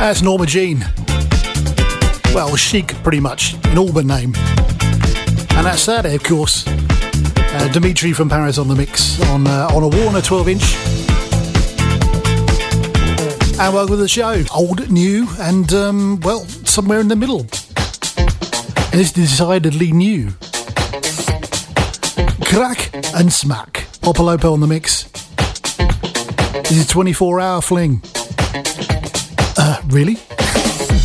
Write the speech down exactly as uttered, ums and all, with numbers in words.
That's Norma Jean. Well, Chic, pretty much, in all but name. And that's Saturday, of course. Uh, Dimitri from Paris on the mix on uh, on a Warner twelve inch. And welcome to the show. Old, new, and, um, well, somewhere in the middle. And it's decidedly new. Crack and smack. Popolopo on the mix. This is twenty-four hour fling. Uh, really?